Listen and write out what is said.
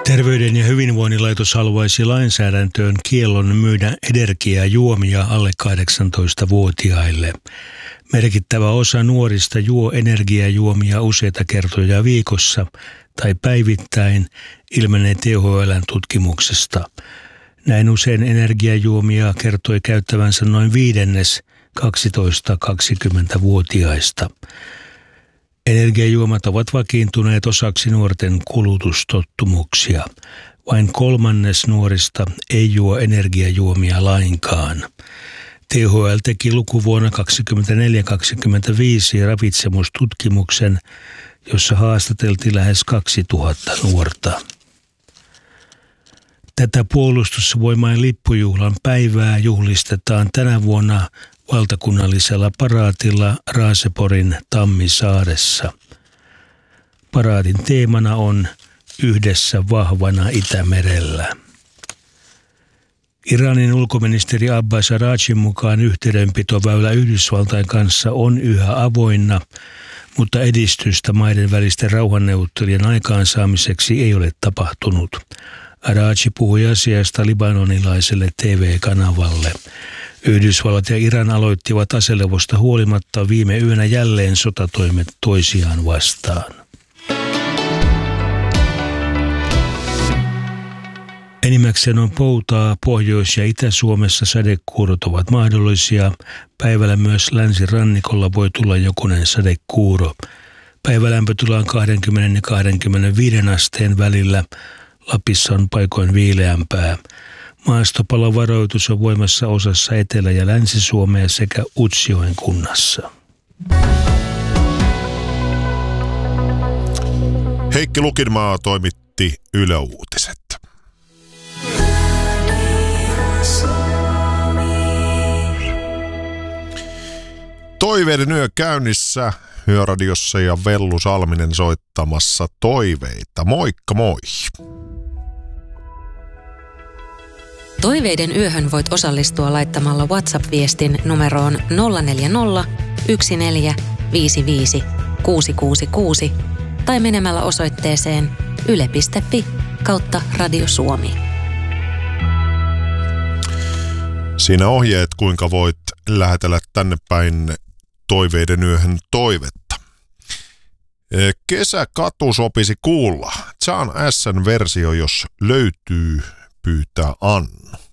Terveyden ja hyvinvoinnin laitos haluaisi lainsäädäntöön kiellon myydä energiajuomia alle 18-vuotiaille. Merkittävä osa nuorista juo energiajuomia useita kertoja viikossa tai päivittäin, ilmenee THL:n tutkimuksesta. Näin usein energiajuomia kertoi käyttävänsä noin viidennes 12-20-vuotiaista. Energiajuomat ovat vakiintuneet osaksi nuorten kulutustottumuksia. Vain kolmannes nuorista ei juo energiajuomia lainkaan. THL teki lukuvuonna 2024-2025 ravitsemustutkimuksen, jossa haastateltiin lähes 2000 nuorta. Tätä puolustusvoimain lippujuhlan päivää juhlistetaan tänä vuonna valtakunnallisella paraatilla Raaseporin Tammisaaressa. Paraatin teemana on Yhdessä vahvana Itämerellä. Iranin ulkoministeri Abbas Araqchin mukaan yhteydenpitoväylä Yhdysvaltain kanssa on yhä avoinna, mutta edistystä maiden välisten rauhanneuvottelujen aikaansaamiseksi ei ole tapahtunut. Araqchi puhui asiasta libanonilaiselle TV-kanavalle. Yhdysvallat ja Iran aloittivat aselevosta huolimatta viime yönä jälleen sotatoimet toisiaan vastaan. Enimmäkseen on poutaa. Pohjois- ja Itä-Suomessa sadekuurot ovat mahdollisia. Päivällä myös länsirannikolla voi tulla jokunen sadekuuro. Päivälämpötila on 20 ja 25 asteen välillä. Lapissa on paikoin viileämpää. Maastopalovaroitus on voimassa osassa Etelä- ja Länsi-Suomea sekä Utsjoen kunnassa. Heikki Lukinmaa toimitti Yle Uutiset. Toiveiden yö käynnissä Yöradiossa ja Vellu Salminen soittamassa toiveita. Moikka moi! Toiveiden yöhön voit osallistua laittamalla WhatsApp-viestin numeroon 040 1455 666 tai menemällä osoitteeseen yle.fi/Radio Suomi. Siinä ohjeet, kuinka voit lähetellä tänne päin toiveiden yöhön toivetta. Kesäkatu sopisi kuulla. John S:n versio, jos löytyy, pyytää Annu.